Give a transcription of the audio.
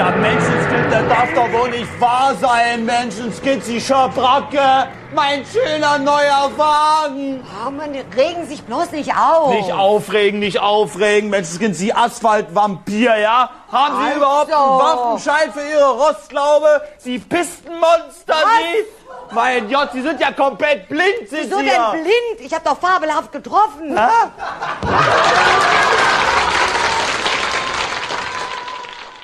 Ja, Menschenskind, das darf doch wohl nicht wahr sein, Menschenskind, die Schabracke, mein schöner neuer Wagen. Oh Mann, regen sich bloß nicht auf. Nicht aufregen, Menschenskind, Sie Asphaltvampir, ja? Haben Sie Also. überhaupt einen Waffenschein für Ihre Rostlaube? Sie Pistenmonster, Sie? Mein Gott, Sie sind ja komplett blind, sind Wieso Sie denn ja. blind? Ich hab doch fabelhaft getroffen. Hä?